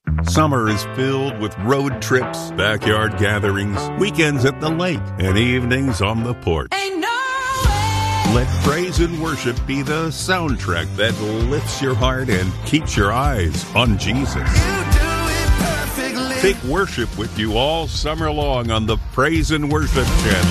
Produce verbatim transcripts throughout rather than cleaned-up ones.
Summer is filled with road trips, backyard gatherings, weekends at the lake, and evenings on the porch. Ain't no way. Let praise and worship be the soundtrack that lifts your heart and keeps your eyes on Jesus. You do it perfectly. Take worship with you all summer long on the Praise and Worship Channel,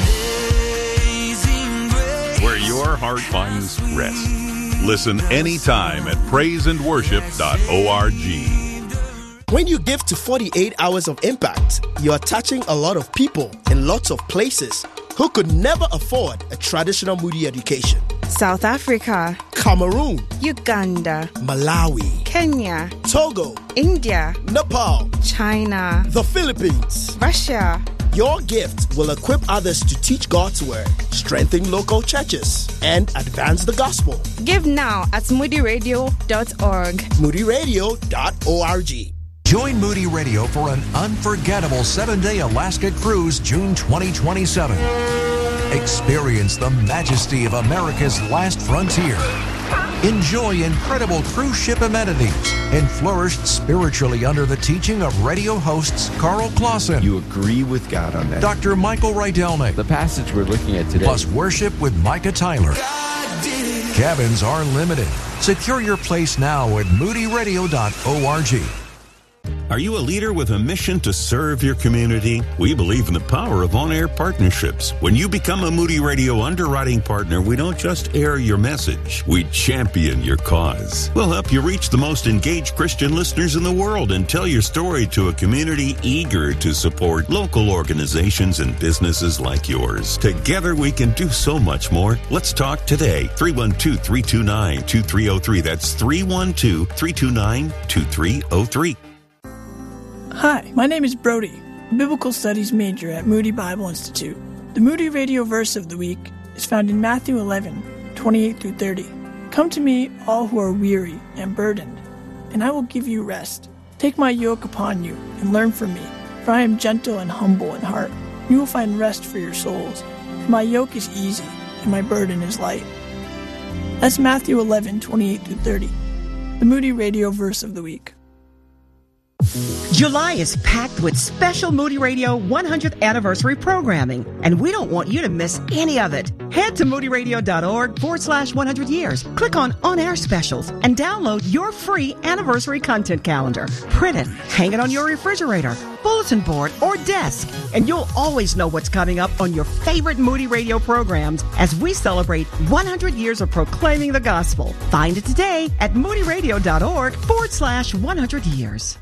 where your heart finds rest. Listen anytime at praise and worship dot org. When you give to forty-eight hours of impact, you are touching a lot of people in lots of places who could never afford a traditional Moody education. South Africa, Cameroon, Uganda, Malawi, Kenya, Togo, India, Nepal, China, the Philippines, Russia. Your gift will equip others to teach God's word, strengthen local churches, and advance the gospel. Give now at moody radio dot org. moody radio dot org. Join Moody Radio for an unforgettable seven-day Alaska cruise June twenty twenty-seven. Experience the majesty of America's last frontier. Enjoy incredible cruise ship amenities and flourish spiritually under the teaching of radio hosts Carl Clausen. You agree with God on that. Doctor Michael Rydelnik. The passage we're looking at today. Plus worship with Micah Tyler. Cabins are limited. Secure your place now at moody radio dot org. Are you a leader with a mission to serve your community? We believe in the power of on-air partnerships. When you become a Moody Radio underwriting partner, we don't just air your message, we champion your cause. We'll help you reach the most engaged Christian listeners in the world and tell your story to a community eager to support local organizations and businesses like yours. Together we can do so much more. Let's talk today. three one two, three two nine, two three zero three. That's three one two, three two nine, two three zero three. Hi, my name is Brody, a Biblical Studies major at Moody Bible Institute. The Moody Radio verse of the week is found in Matthew eleven, twenty-eight through thirty. Come to me, all who are weary and burdened, and I will give you rest. Take my yoke upon you and learn from me, for I am gentle and humble in heart. You will find rest for your souls. For my yoke is easy and my burden is light. That's Matthew eleven, twenty-eight through thirty. The Moody Radio verse of the week. July is packed with special Moody Radio one hundredth anniversary programming, and we don't want you to miss any of it. Head to moody radio dot org forward slash one hundred years. Click on On-Air Specials and download your free anniversary content calendar. Print it, hang it on your refrigerator, bulletin board, or desk, and you'll always know what's coming up on your favorite Moody Radio programs as we celebrate one hundred years of proclaiming the gospel. Find it today at moody radio dot org forward slash one hundred years.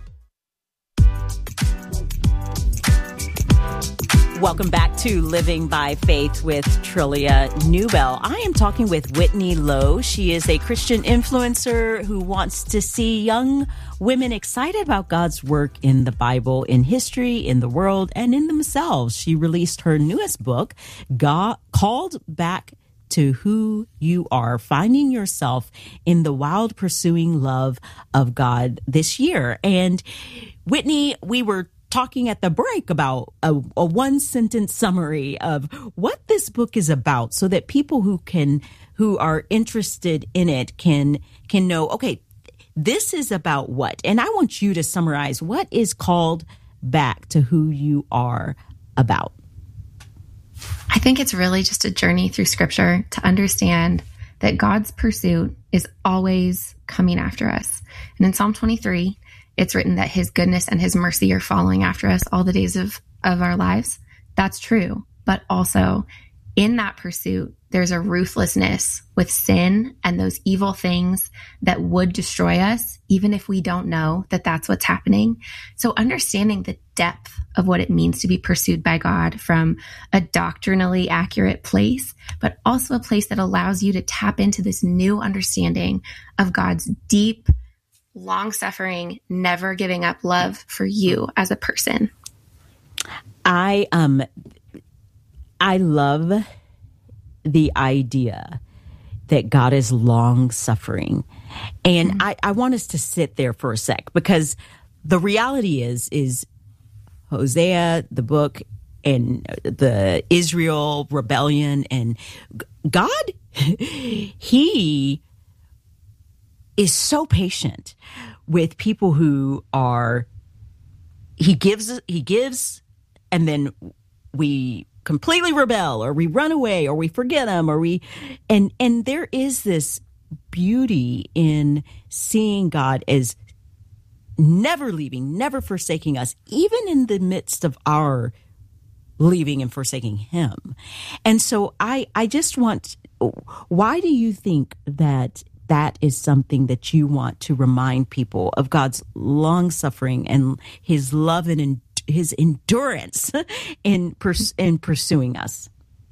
Welcome back to Living by Faith with Trillia Newbell. I am talking with Whitney Lowe. She is a Christian influencer who wants to see young women excited about God's work in the Bible, in history, in the world, and in themselves. She released her newest book, God, called Back to Who You Are, Finding Yourself in the Wild Pursuing Love of God this year. And Whitney, we were talking at the break about a, a one sentence summary of what this book is about so that people who can, who are interested in it can, can know, okay, this is about what? And I want you to summarize what is called Back to Who You Are about. I think it's really just a journey through Scripture to understand that God's pursuit is always coming after us. And in Psalm twenty-three, it's written that his goodness and his mercy are following after us all the days of, of our lives. That's true. But also in that pursuit, there's a ruthlessness with sin and those evil things that would destroy us, even if we don't know that that's what's happening. So understanding the depth of what it means to be pursued by God from a doctrinally accurate place, but also a place that allows you to tap into this new understanding of God's deep, long-suffering, never giving up love for you as a person. I um I love the idea that God is long-suffering. And mm-hmm. I, I want us to sit there for a sec, because the reality is, is Hosea, the book, and the Israel rebellion, and God, he is so patient with people who are he gives, he gives, and then we completely rebel, or we run away, or we forget him, or we, and, and there is this beauty in seeing God as never leaving, never forsaking us, even in the midst of our leaving and forsaking him. And so I, I just want, why do you think that that is something that you want to remind people of, God's long suffering and his love and en- his endurance in, pers- in pursuing us?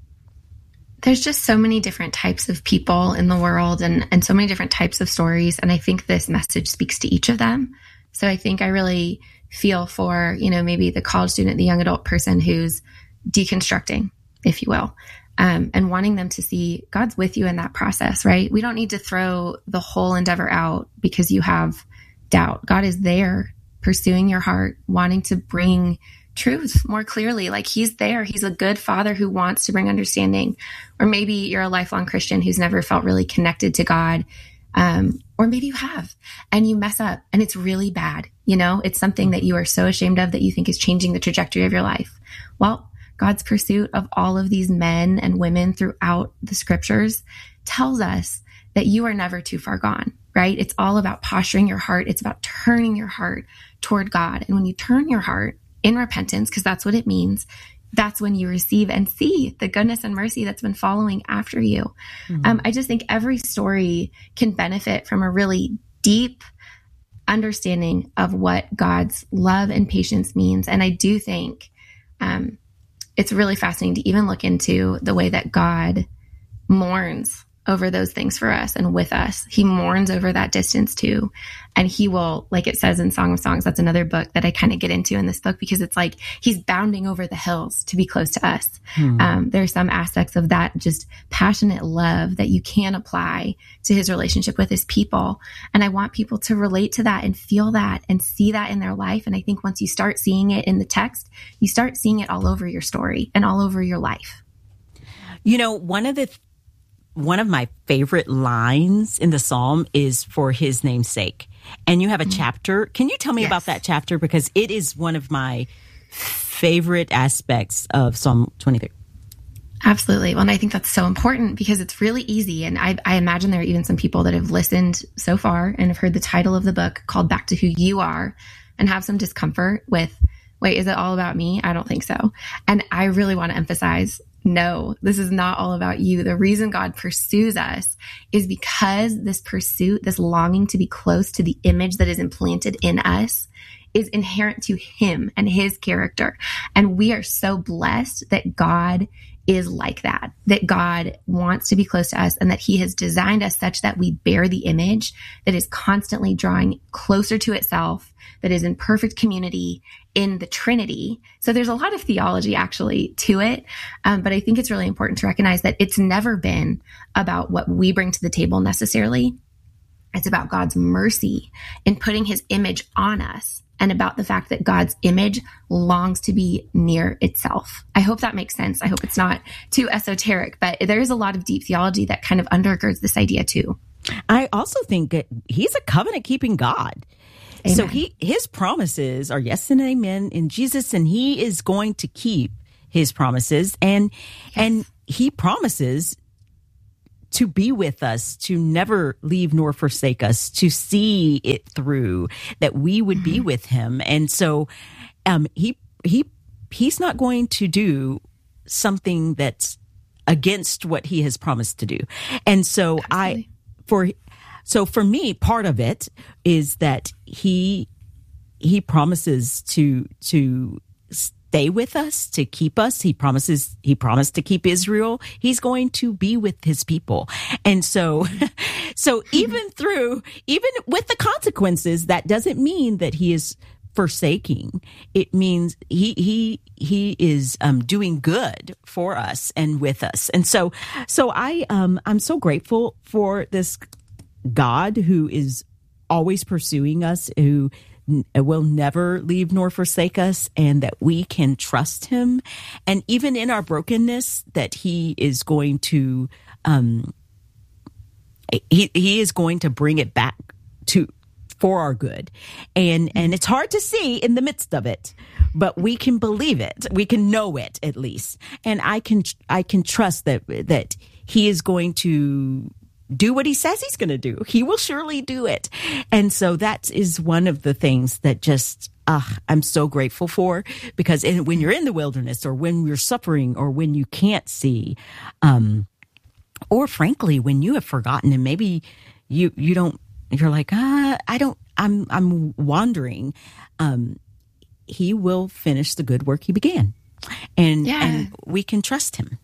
There's just so many different types of people in the world, and, and so many different types of stories. And I think this message speaks to each of them. So I think I really feel for, you know, maybe the college student, the young adult person who's deconstructing, if you will, um, and wanting them to see God's with you in that process, right? We don't need to throw the whole endeavor out because you have doubt. God is there pursuing your heart, wanting to bring truth more clearly. Like he's there. He's a good father who wants to bring understanding. Or maybe you're a lifelong Christian who's never felt really connected to God. Um, or maybe you have, and you mess up and it's really bad. You know, it's something that you are so ashamed of that you think is changing the trajectory of your life. Well, God's pursuit of all of these men and women throughout the scriptures tells us that you are never too far gone, right? It's all about posturing your heart. It's about turning your heart toward God. And when you turn your heart in repentance, because that's what it means, that's when you receive and see the goodness and mercy that's been following after you. Mm-hmm. Um, I just think every story can benefit from a really deep understanding of what God's love and patience means. And I do think um, it's really fascinating to even look into the way that God mourns over those things for us and with us. He mourns over that distance too. And he will, like it says in Song of Songs, that's another book that I kind of get into in this book, because it's like he's bounding over the hills to be close to us. Hmm. Um, there are some aspects of that just passionate love that you can apply to his relationship with his people. And I want people to relate to that and feel that and see that in their life. And I think once you start seeing it in the text, you start seeing it all over your story and all over your life. You know, one of the th- One of my favorite lines in the Psalm is for his name's sake. And you have a chapter. Can you tell me yes. about that chapter? Because it is one of my favorite aspects of Psalm twenty-three. Absolutely. Well, and I think that's so important because it's really easy. And I, I imagine there are even some people that have listened so far and have heard the title of the book called Back to Who You Are and have some discomfort with, wait, is it all about me? I don't think so. And I really want to emphasize, no, this is not all about you. The reason God pursues us is because this pursuit, this longing to be close to the image that is implanted in us, is inherent to him and his character. And we are so blessed that God is like that, that God wants to be close to us and that he has designed us such that we bear the image that is constantly drawing closer to itself, that is in perfect community in the Trinity. So there's a lot of theology actually to it. Um, but I think it's really important to recognize that it's never been about what we bring to the table necessarily. It's about God's mercy in putting his image on us and about the fact that God's image longs to be near itself. I hope that makes sense. I hope it's not too esoteric, but there is a lot of deep theology that kind of undergirds this idea too. I also think that he's a covenant keeping God. Amen. So he, his promises are yes and amen in Jesus, and he is going to keep his promises. And, yes. and he promises to be with us, to never leave nor forsake us, to see it through, that we would mm-hmm. be with him. And so, um, he, he, he's not going to do something that's against what he has promised to do. And so Absolutely. I, for, So for me, part of it is that he he promises to to stay with us, to keep us. He promises he promised to keep Israel. He's going to be with his people. And so so even through even with the consequences, that doesn't mean that he is forsaking. It means he he he is um doing good for us and with us. And so so I um I'm so grateful for this God who is always pursuing us, who n- will never leave nor forsake us, and that we can trust him. And even in our brokenness, that he is going to, um, he, he is going to bring it back to for our good. And, and it's hard to see in the midst of it, but we can believe it. We can know it at least. And I can, I can trust that, that he is going to do what he says he's going to do. He will surely do it. And so that is one of the things that just, uh, I'm so grateful for, because in, when you're in the wilderness or when you're suffering or when you can't see, um, or frankly, when you have forgotten and maybe you, you don't, you're like, ah, I don't, I'm, I'm wandering. Um, he will finish the good work he began, and, Yeah. and we can trust him.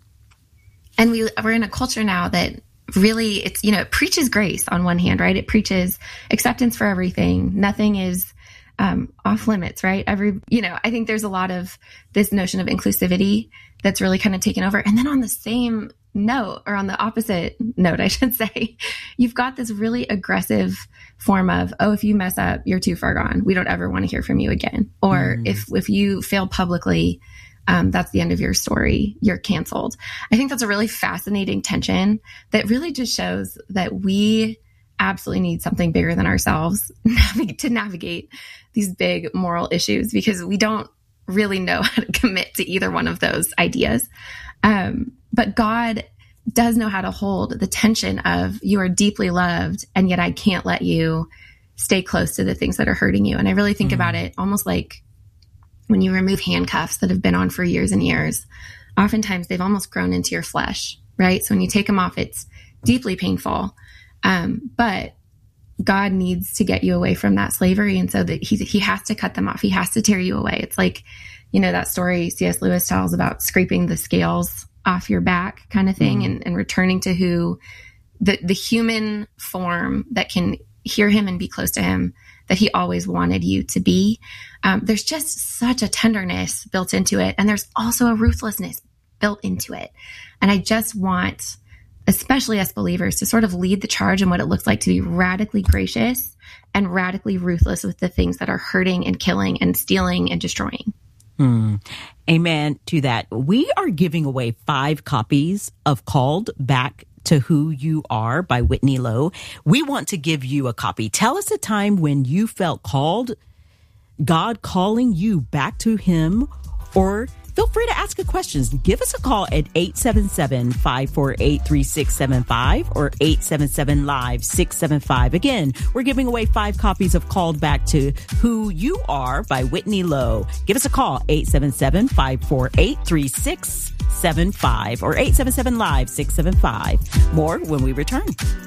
And we, we're in a culture now that really, it's, you know, it preaches grace on one hand, right? It preaches acceptance for everything. Nothing is um, off limits, right? Every, you know, I think there's a lot of this notion of inclusivity that's really kind of taken over. And then on the same note, or on the opposite note, I should say, you've got this really aggressive form of, oh, if you mess up, you're too far gone. We don't ever want to hear from you again. Or mm. if, if you fail publicly, Um, that's the end of your story. You're canceled. I think that's a really fascinating tension that really just shows that we absolutely need something bigger than ourselves to navigate these big moral issues, because we don't really know how to commit to either one of those ideas. Um, but God does know how to hold the tension of, you are deeply loved, and yet I can't let you stay close to the things that are hurting you. And I really think mm. about it almost like when you remove handcuffs that have been on for years and years. Oftentimes they've almost grown into your flesh, right? So when you take them off, it's deeply painful. Um, but God needs to get you away from that slavery. And so that he, he has to cut them off. He has to tear you away. It's like, you know, that story C S Lewis tells about scraping the scales off your back kind of thing, mm. and, and returning to who the, the human form that can hear him and be close to him that he always wanted you to be. Um, there's just such a tenderness built into it. And there's also a ruthlessness built into it. And I just want, especially us believers, to sort of lead the charge in what it looks like to be radically gracious and radically ruthless with the things that are hurting and killing and stealing and destroying. Hmm. Amen to that. We are giving away five copies of Called Back to Who You Are by Whitney Lowe. We want to give you a copy. Tell us a time when you felt called, God calling you back to him, or feel free to ask a question. Give us a call at eight seven seven, five four eight, three six seven five or eight seven seven, live, six seven five. Again, we're giving away five copies of Called Back to Who You Are by Whitney Lowe. Give us a call, eight seven seven, five four eight, three six seven five or eight seven seven, live, six seven five. More when we return.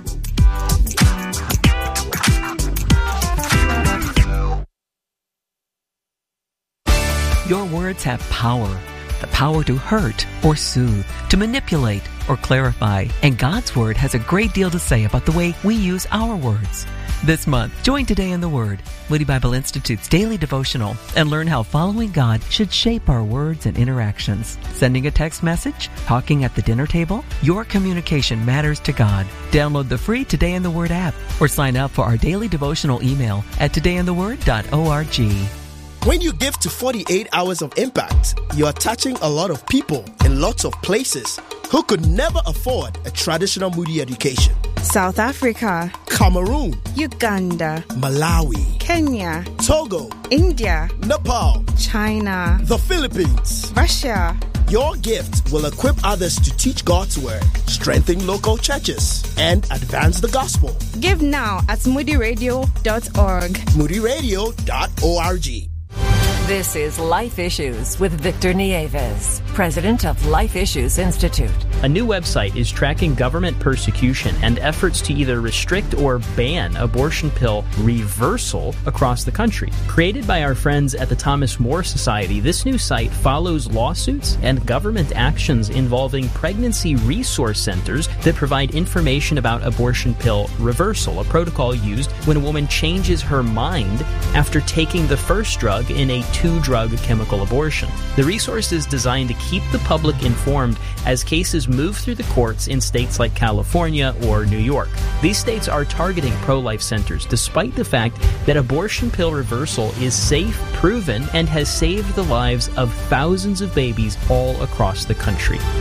Your words have power, the power to hurt or soothe, to manipulate or clarify, and God's Word has a great deal to say about the way we use our words. This month, join Today in the Word, Moody Bible Institute's daily devotional, and learn how following God should shape our words and interactions. Sending a text message? Talking at the dinner table? Your communication matters to God. Download the free Today in the Word app or sign up for our daily devotional email at today in the word dot org. When you give to forty-eight hours of impact, you are touching a lot of people in lots of places who could never afford a traditional Moody education. South Africa, Cameroon, Uganda, Malawi, Kenya, Togo, India, Nepal, China, the Philippines, Russia. Your gift will equip others to teach God's word, strengthen local churches, and advance the gospel. Give now at moody radio dot org. moody radio dot org. This is Life Issues with Victor Nieves, president of Life Issues Institute. A new website is tracking government persecution and efforts to either restrict or ban abortion pill reversal across the country. Created by our friends at the Thomas More Society, this new site follows lawsuits and government actions involving pregnancy resource centers that provide information about abortion pill reversal, a protocol used when a woman changes her mind after taking the first drug in a two-drug chemical abortion. The resource is designed to keep the public informed as cases move through the courts in states like California or New York. These states are targeting pro-life centers despite the fact that abortion pill reversal is safe, proven, and has saved the lives of thousands of babies all across the country.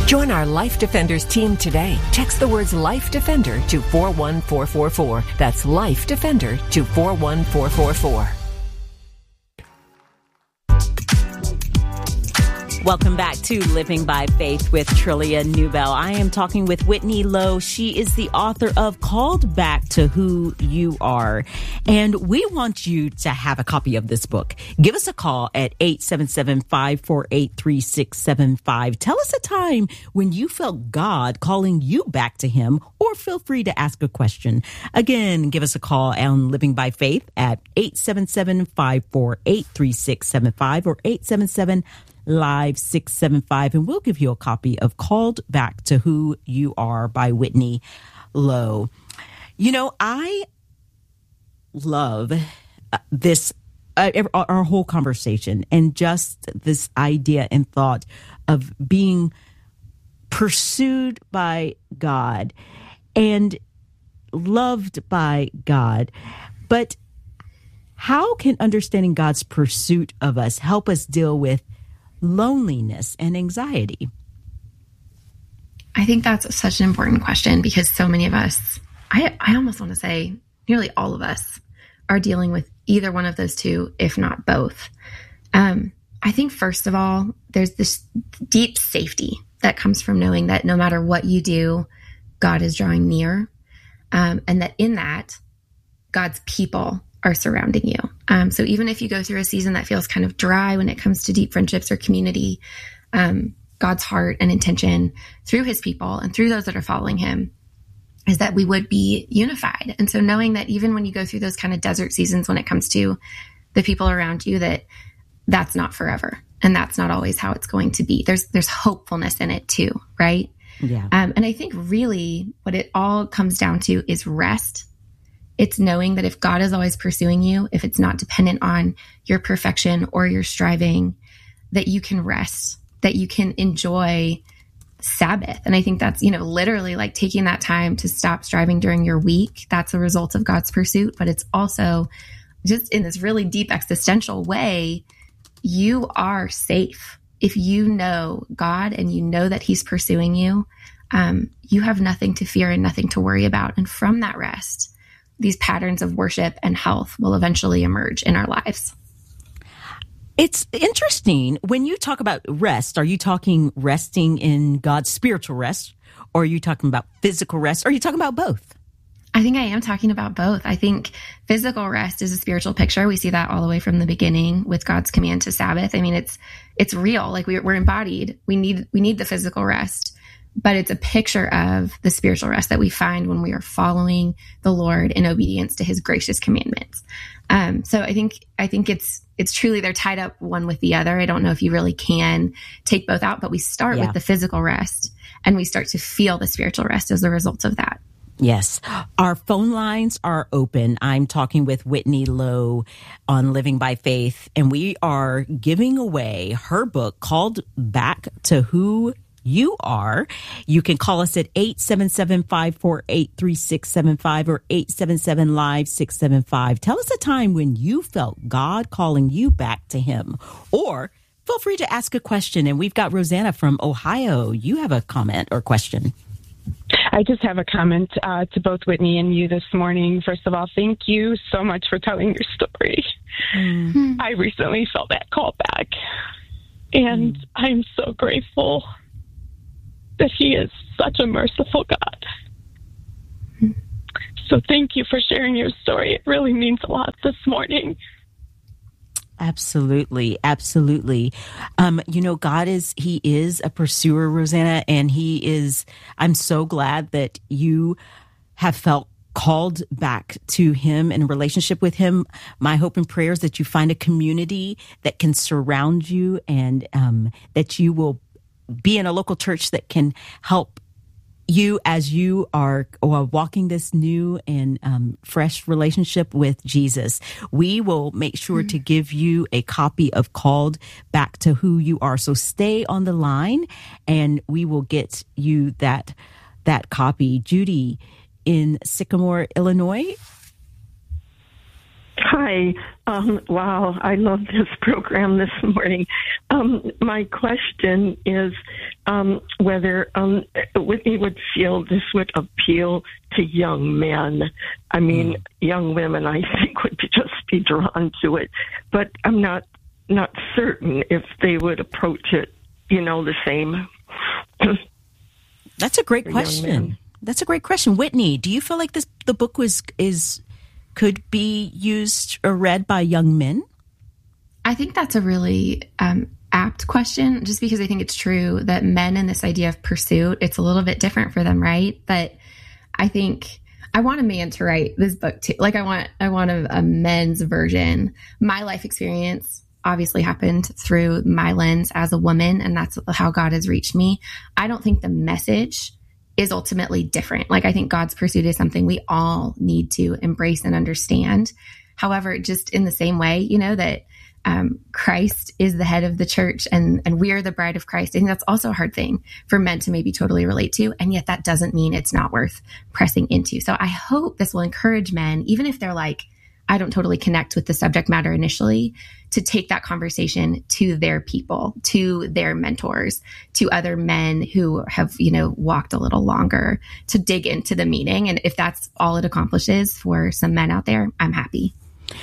Join our Life Defenders team today. Text the words Life Defender to four one four four four. That's Life Defender to four one four four four. Welcome back to Living by Faith with Trillia Newbell. I am talking with Whitney Lowe. She is the author of Called Back to Who You Are. And we want you to have a copy of this book. Give us a call at eight seven seven, five four eight, three six seven five. Tell us a time when you felt God calling you back to him, or feel free to ask a question. Again, give us a call on Living by Faith at eight seven seven, five four eight, three six seven five or eight seven seven, Live six seven five, and we'll give you a copy of Called Back to Who You Are by Whitney Lowe. You know, I love this, uh, our whole conversation, and just this idea and thought of being pursued by God and loved by God. But how can understanding God's pursuit of us help us deal with loneliness and anxiety? I think that's such an important question, because so many of us, I, I almost want to say nearly all of us, are dealing with either one of those two, if not both. Um, I think, first of all, there's this deep safety that comes from knowing that no matter what you do, God is drawing near, um, and that in that, God's people are surrounding you. Um, so even if you go through a season that feels kind of dry when it comes to deep friendships or community, um, God's heart and intention through his people and through those that are following him is that we would be unified. And so knowing that even when you go through those kind of desert seasons when it comes to the people around you, that that's not forever. And that's not always how it's going to be. There's, there's hopefulness in it too, right? Yeah. Um, and I think really what it all comes down to is rest. It's knowing that if God is always pursuing you, if it's not dependent on your perfection or your striving, that you can rest, that you can enjoy Sabbath. And I think that's, you know, literally like taking that time to stop striving during your week. That's a result of God's pursuit. But it's also just in this really deep existential way, you are safe. If you know God and you know that he's pursuing you, um, you have nothing to fear and nothing to worry about. And from that rest, these patterns of worship and health will eventually emerge in our lives. It's interesting when you talk about rest. Are you talking resting in God's spiritual rest, or are you talking about physical rest? Or are you talking about both? I think I am talking about both. I think physical rest is a spiritual picture. We see that all the way from the beginning with God's command to Sabbath. I mean, it's it's real. Like we're, we're embodied. We need we need the physical rest. But it's a picture of the spiritual rest that we find when we are following the Lord in obedience to his gracious commandments. Um, so I think I think it's it's truly they're tied up one with the other. I don't know if you really can take both out, but we start Yeah. with the physical rest and we start to feel the spiritual rest as a result of that. Yes. Our phone lines are open. I'm talking with Whitney Lowe on Living by Faith, and we are giving away her book called Back to Who You Are. You can call us at eight seven seven, five four eight, three six seven five or eight seven seven, live six seven five. Tell us a time when you felt God calling you back to him, or feel free to ask a question. And we've got Rosanna from Ohio. You have a comment or question. I just have a comment uh, to both Whitney and you this morning. First of all, thank you so much for telling your story. Mm. I recently felt that call back, and mm. I'm so grateful that he is such a merciful God. Mm. So thank you for sharing your story. It really means a lot this morning. Absolutely. Absolutely. Um, you know, God is, he is a pursuer, Rosanna, and he is, I'm so glad that you have felt called back to him in relationship with him. My hope and prayer is that you find a community that can surround you, and um, that you will be in a local church that can help you as you are walking this new and um, fresh relationship with Jesus. We will make sure mm-hmm. to give you a copy of Called Back to Who You Are. So stay on the line and we will get you that, that copy. Judy in Sycamore, Illinois. Hi. Um, wow, I love this program this morning. Um, my question is um, whether um, Whitney would feel this would appeal to young men. I mean, mm. young women, I think, would be, just be drawn to it. But I'm not not certain if they would approach it, you know, the same. That's a great question. That's a great question. Whitney, do you feel like this the book was is could be used or read by young men? I think that's a really um, apt question, just because I think it's true that men and this idea of pursuit, it's a little bit different for them, right? But I think I want a man to write this book too. Like I want, I want a, a men's version. My life experience obviously happened through my lens as a woman, and that's how God has reached me. I don't think the message is ultimately different. Like I think God's pursuit is something we all need to embrace and understand. However, just in the same way, you know, that um, Christ is the head of the church and, and we are the bride of Christ. I think that's also a hard thing for men to maybe totally relate to. And yet that doesn't mean it's not worth pressing into. So I hope this will encourage men, even if they're like, I don't totally connect with the subject matter initially, to take that conversation to their people, to their mentors, to other men who have, you know, walked a little longer, to dig into the meaning. And if that's all it accomplishes for some men out there, I'm happy.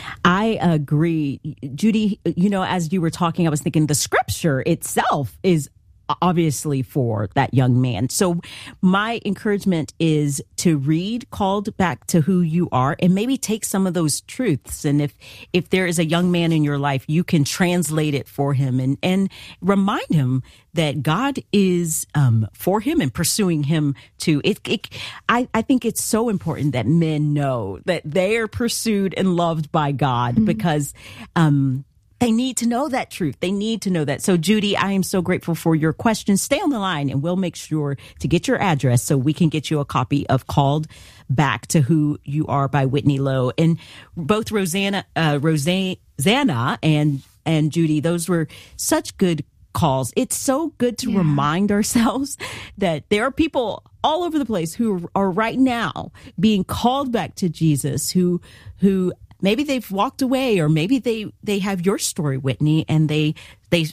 I agree. Judy, you know, as you were talking, I was thinking the scripture itself is obviously for that young man. So my encouragement is to read Called Back to Who You Are and maybe take some of those truths. And if, if there is a young man in your life, you can translate it for him and, and remind him that God is um, for him and pursuing him too. It, it, I, I think it's so important that men know that they are pursued and loved by God mm-hmm. because, um, they need to know that truth. They need to know that. So, Judy, I am so grateful for your questions. Stay on the line and we'll make sure to get your address so we can get you a copy of Called Back to Who You Are by Whitney Lowe. And both Rosanna, uh, Rosanna and, and Judy, those were such good calls. It's so good to yeah. remind ourselves that there are people all over the place who are right now being called back to Jesus, who, who, maybe they've walked away, or maybe they, they have your story, Whitney, and they they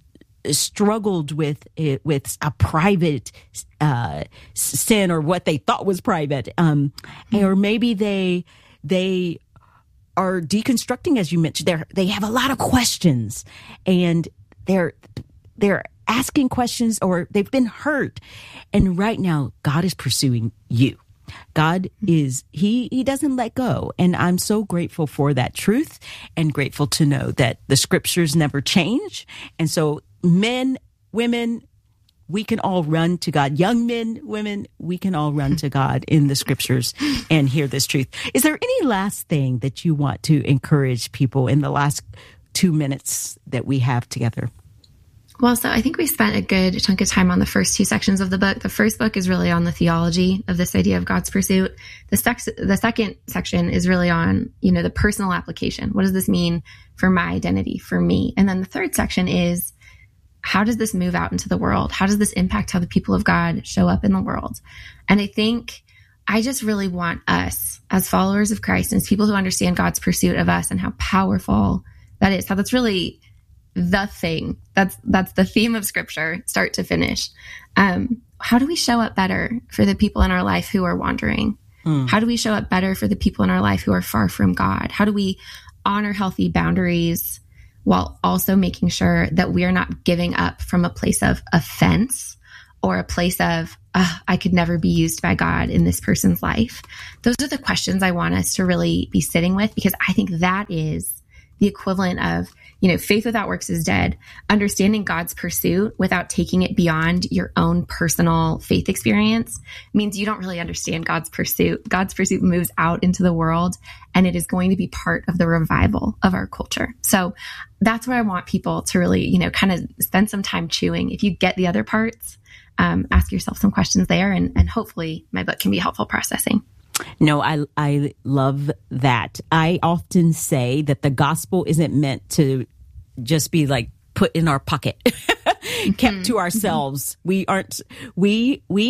struggled with it, with a private uh, sin or what they thought was private, um, mm-hmm. or maybe they they are deconstructing, as you mentioned. They they have a lot of questions, and they're they're asking questions, or they've been hurt, and right now God is pursuing you. God is, he, he doesn't let go. And I'm so grateful for that truth and grateful to know that the scriptures never change. And so men, women, we can all run to God. Young men, women, we can all run to God in the scriptures and hear this truth. Is there any last thing that you want to encourage people in the last two minutes that we have together? Well, so I think we spent a good chunk of time on the first two sections of the book. The first book is really on the theology of this idea of God's pursuit. The, sex, the second section is really on, you know, the personal application. What does this mean for my identity, for me? And then the third section is, how does this move out into the world? How does this impact how the people of God show up in the world? And I think I just really want us as followers of Christ and as people who understand God's pursuit of us and how powerful that is, how that's really the thing. That's that's the theme of scripture, start to finish. Um, how do we show up better for the people in our life who are wandering? Mm. How do we show up better for the people in our life who are far from God? How do we honor healthy boundaries while also making sure that we are not giving up from a place of offense or a place of, oh, I could never be used by God in this person's life? Those are the questions I want us to really be sitting with, because I think that is the equivalent of, you know, faith without works is dead. Understanding God's pursuit without taking it beyond your own personal faith experience means you don't really understand God's pursuit. God's pursuit moves out into the world, and it is going to be part of the revival of our culture. So that's where I want people to really, you know, kind of spend some time chewing. If you get the other parts, um, ask yourself some questions there, and, and hopefully my book can be helpful processing. No, I I love that. I often say that the gospel isn't meant to just be like put in our pocket, kept mm-hmm. to ourselves. We aren't, we, we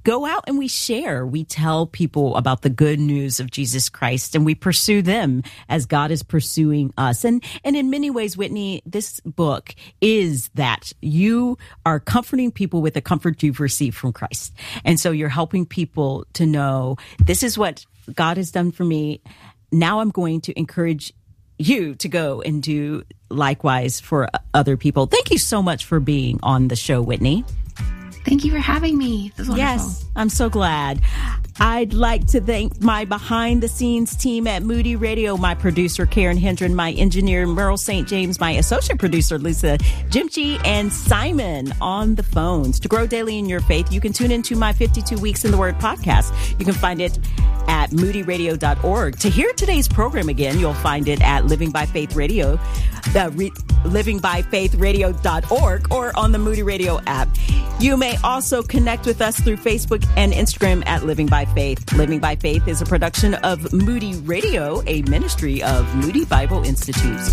go out and we share. We tell people about the good news of Jesus Christ, and we pursue them as God is pursuing us. And, and in many ways, Whitney, this book is that you are comforting people with the comfort you've received from Christ. And so you're helping people to know this is what God has done for me. Now I'm going to encourage you to go and do likewise for other people. Thank you so much for being on the show, Whitney. Thank you for having me. This is wonderful. Yes, I'm so glad. I'd like to thank my behind-the-scenes team at Moody Radio, my producer, Karen Hendren, my engineer, Merle Saint James, my associate producer, Lisa Jimchi, and Simon on the phones. To grow daily in your faith, you can tune into my fifty-two Weeks in the Word podcast. You can find it at moody radio dot org. To hear today's program again, you'll find it at Living by Faith Radio, uh, re- living by faith radio dot org, or on the Moody Radio app. You may also connect with us through Facebook and Instagram at Living by Faith. Living by Faith is a production of Moody Radio, a ministry of Moody Bible Institute.